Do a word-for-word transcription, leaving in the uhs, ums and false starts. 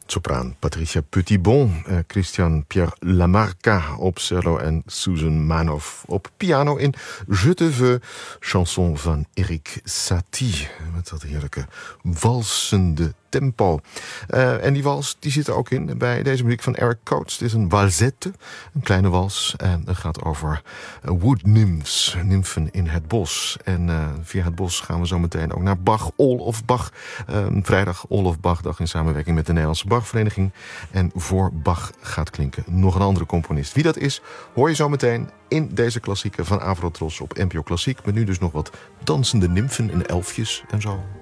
Sopraan Patricia Petitbon, uh, Christian Pierre Lamarca op cello en Susan Manoff op piano in Je te veux, chanson van Erik Satie. Met dat heerlijke walsende tempo. Uh, en die wals die zit er ook in bij deze muziek van Eric Coates. Het is een walsette, een kleine wals. En het gaat over uh, wood nymphs, nymfen in het bos. En uh, via het bos gaan we zo meteen ook naar Bach, All of Bach. Uh, vrijdag All of Bach dag in samenwerking met de Nederlandse Bachvereniging. En voor Bach gaat klinken nog een andere componist. Wie dat is, hoor je zo meteen in deze klassieke van Avrotros op N P O Klassiek. Met nu dus nog wat dansende nymfen en elfjes en zo.